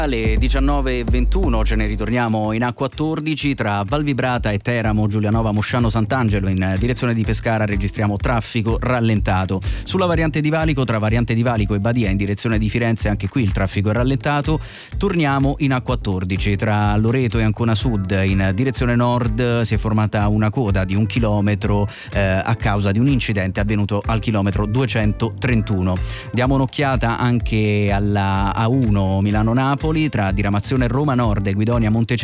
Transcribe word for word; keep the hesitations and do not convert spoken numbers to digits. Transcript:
Alle diciannove e ventuno ce ne ritorniamo in A quattordici tra Valvibrata e Teramo, Giulianova, Mosciano, Sant'Angelo. In direzione di Pescara registriamo traffico rallentato. Sulla variante di Valico, tra variante di Valico e Badia in direzione di Firenze, anche qui il traffico è rallentato. Torniamo in A quattordici tra Loreto e Ancona Sud in direzione nord. Si è formata una coda di un chilometro eh, a causa di un incidente avvenuto al chilometro duecentotrentuno. Diamo un'occhiata anche alla A uno Milano-Napoli tra diramazione Roma Nord e Guidonia Montecitorio